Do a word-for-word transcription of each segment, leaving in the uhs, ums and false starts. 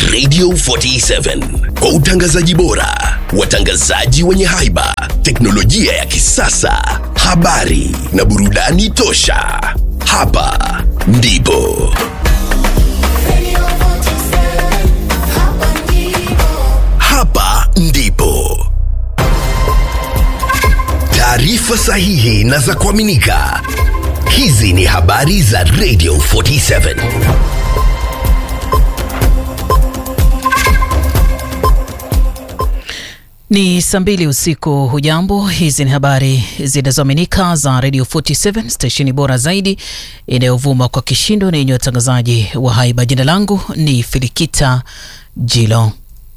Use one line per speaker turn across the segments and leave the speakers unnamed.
Radio forty-seven kwa utangazaji bora, watangazaji wenye haiba, teknolojia ya kisasa, habari na burudani tosha. Hapa ndipo Radio forty-seven, hapa ndipo. Hapa ndipo taarifa sahihi na za kuaminika. Hizi ni habari za Radio forty-seven.
Ni saa mbili usiku. Hujambo, hizi ni habari zinazoaminika za Radio forty-seven, stesheni bora zaidi inayovuma kwa kishindo na yenye watangazaji wa haiba. Jina langu ni Filikita Jilo.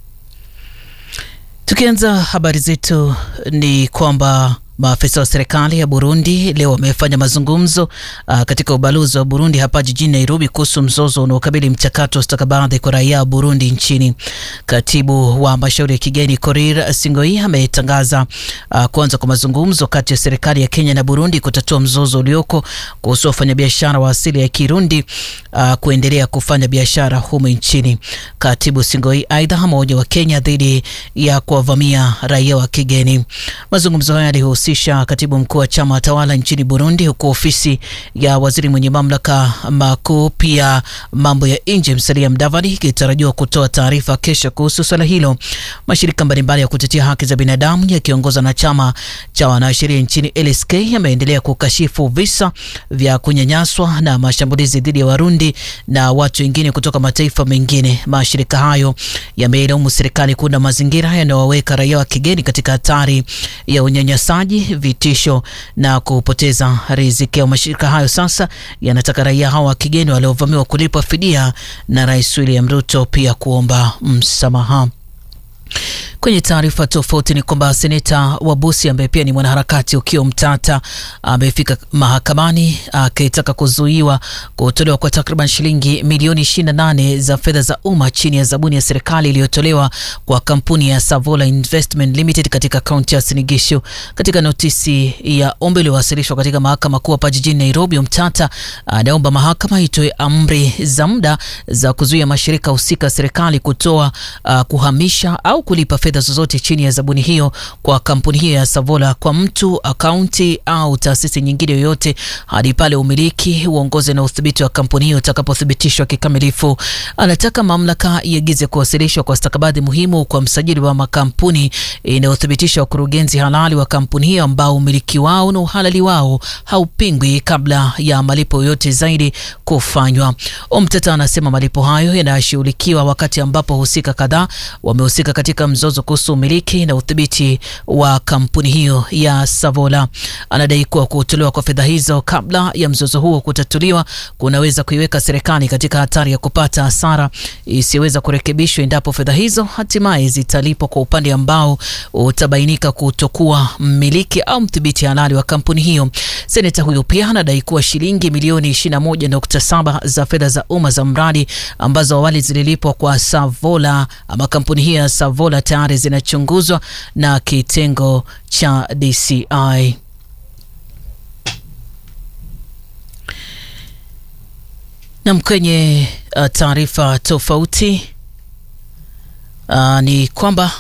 Tukianza habari zetu ni kwamba maafisa wa serikali ya Burundi leo wamefanya mazungumzo uh, katika ubalozi wa Burundi hapa jijini Nairobi kuhusu mzozo unaokabili mchakato wa stakabadhi kwa raia wa Burundi nchini. Katibu wa mashauri ya kigeni Korir Singoi ametangaza uh, kuanza kwa mazungumzo kati ya serikali ya Kenya na Burundi kutatua mzozo ulioko kuhusu wafanyabiashara wa asili ya Kirundi uh, kuendelea kufanya biashara humu nchini. Katibu Singoi aidha ameonya wa Kenya dhidi ya kuwavamia raia wa kigeni. Mazungumzo haya yalihusisha katibu mkuu wa chama tawala nchini Burundi, huku ofisi ya waziri mwenye mamlaka makuu pia mambo ya nje Musalia Mudavadi ikitarajiwa kutoa taarifa kesho kuhusu swala hilo. Mashirika mbalimbali ya kutetea haki za binadamu yakiongozwa na chama cha wanasheria nchini L S K yameendelea kukashifu visa vya kunyanyaswa na mashambulizi dhidi ya Warundi na watu wengine kutoka mataifa mengine. Mashirika hayo yameilaumu serikali kuunda mazingira yanayowaweka raia wa kigeni katika hatari ya unyanyasaji, vitisho na kupoteza riziki. Mashirika hayo sasa yanataka raia hao wa kigeni waliovamiwa kulipa fidia na Rais William Ruto pia kuomba msamaha. Kwenye taarifa tofauti ni kwamba seneta wa Busia ambaye pia ni mwanaharakati Ukio Mtata amefika mahakamani akitaka kuzuiwa kutolewa kwa takriban shilingi milioni ishirini na nane za fedha za umma chini ya zabuni ya serikali iliyotolewa kwa kampuni ya Savola Investment Limited katika kaunti ya Uasin Gishu. Katika notisi ya ombi iliyowasilishwa katika mahakama kuu hapa jijini Nairobi, Mtata anaomba mahakama itoe amri za muda za kuzuia mashirika husika serikali kutoa uh, kuhamisha au kulipa fedha zozote chini ya zabuni hiyo kwa kampuni hiyo ya Savola kwa mtu, akaunti au taasisi nyingine yoyote hadi pale umiliki, uongozi na udhibiti wa kampuni hiyo utakapothibitishwa kikamilifu. Anataka mamlaka iagize kuwasilishwa kwa stakabadhi muhimu kwa msajili wa makampuni inayothibitisha ukurugenzi halali wa kampuni hiyo ambao umiliki wao na uhalali wao haupingwi kabla ya malipo yote zaidi kufanywa. Omtata anasema malipo hayo yanashughulikiwa wakati ambapo husika kadhaa wamehusika katika mzozo kuhusu umiliki na udhibiti wa kampuni hiyo ya Savola. Anadai kuwa kutolewa kwa fedha hizo kabla ya mzozo huo kutatuliwa kunaweza kuiweka serikali katika hatari ya kupata hasara isiyoweza kurekebishwa endapo fedha hizo hatimaye zitalipwa kwa upande ambao utabainika kutokuwa mmiliki au mdhibiti halali wa kampuni hiyo. Seneta huyo pia anadai kuwa shilingi milioni ishirini na moja nukta saba za fedha za umma za mradi ambazo awali zililipwa kwa Savola ama kampuni hiyo ya Savola tayari zinachunguzwa na kitengo cha D C I. Na kwenye uh, taarifa tofauti uh, ni kwamba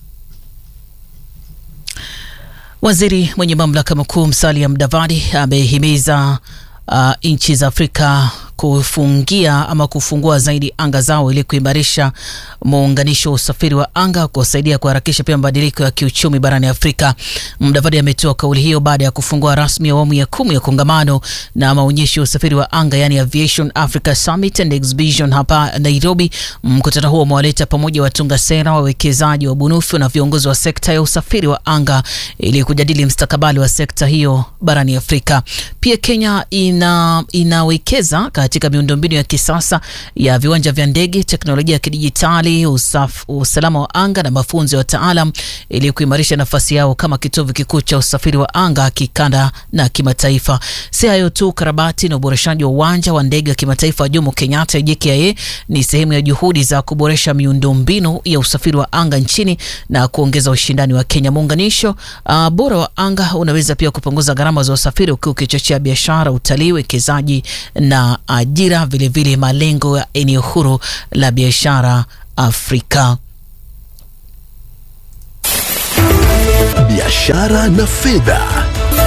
waziri mwenye mamlaka makuu Musalia Mudavadi amehimiza uh, nchi za Afrika kufungia ama kufungua zaidi anga zao ili kuimarisha muunganisho wa usafiri wa anga, kusaidia kuharakisha pia mabadiliko ya kiuchumi barani Afrika. Mudavadi ametoa kauli hiyo baada ya kufungua rasmi awamu ya kumi ya kongamano na maonyesho ya usafiri wa anga, yani Aviation Africa Summit and Exhibition hapa Nairobi. Mkutano huo umewaleta pamoja watunga sera, wawekezaji, wabunifu na viongozi wa sekta ya usafiri wa anga ili kujadili mustakabali wa sekta hiyo barani Afrika. Pia Kenya ina inawekeza katika miundombinu ya kisasa ya viwanja vya ndege, teknolojia ya kidijitali, usaf, usalama wa anga na mafunzo ya wataalam ili kuimarisha nafasi yao kama kitovu kikuu cha usafiri wa anga kikanda na kimataifa. Si hayo tu, karabati na uboreshaji wa uwanja wa ndege wa kimataifa wa Jomo Kenyatta J K I A ni sehemu ya juhudi za kuboresha miundombinu ya usafiri wa anga nchini na kuongeza ushindani wa Kenya. Muunganisho uh, bora wa anga unaweza pia kupunguza gharama za usafiri ukichochea biashara, utalii, wekezaji na ajira, vile vile malengo ya eneo huru la biashara Afrika.
Biashara na fedha.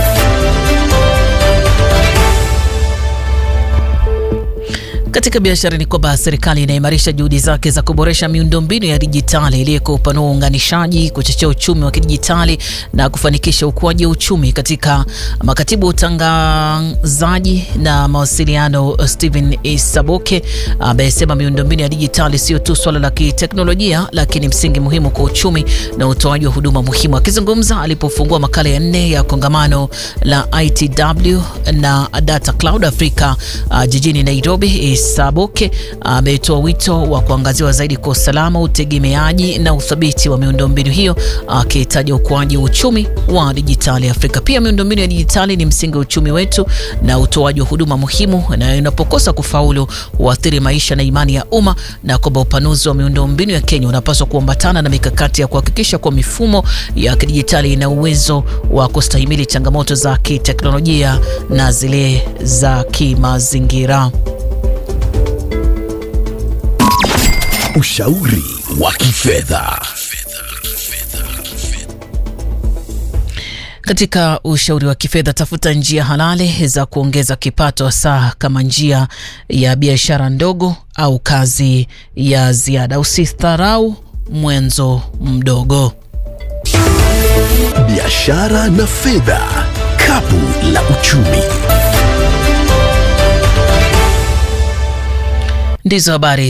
Katika biashara ni kwamba serikali inaimarisha juhudi zake za kuboresha miundombinu ya dijitali ili kupanua uunganishaji, kuchochea uchumi wa kidijitali na kufanikisha ukuaji wa uchumi. Katika makatibu utangazaji na mawasiliano Stephen Isaboke amesema miundombinu ya dijitali sio tu swala la kiteknolojia, lakini msingi muhimu kwa uchumi na utoaji wa huduma muhimu. Akizungumza alipofungua makala ya nne ya kongamano la I T W na Data Cloud Africa uh, jijini Nairobi, Isaboke ametoa uh, wito wa kuangaziwa zaidi kwa usalama, utegemeaji na uthabiti wa miundombinu hiyo, akitaja uh, ukuaji wa uchumi wa dijitali Afrika. Pia miundombinu ya dijitali ni msingi wa uchumi wetu na utoaji wa huduma muhimu, na inapokosa kufaulu huathiri maisha na imani ya umma, na kwamba upanuzi wa miundombinu ya Kenya unapaswa kuambatana na mikakati ya kuhakikisha kwa mifumo ya kidijitali ina uwezo wa kustahimili changamoto za kiteknolojia na zile za kimazingira.
Ushauri wa kifedha.
Katika ushauri wa kifedha, tafuta njia halali za kuongeza kipato, hasa kama njia ya biashara ndogo au kazi ya ziada. Usitharau mwanzo mdogo.
Biashara na fedha, kapu la uchumi.
Ndizo habari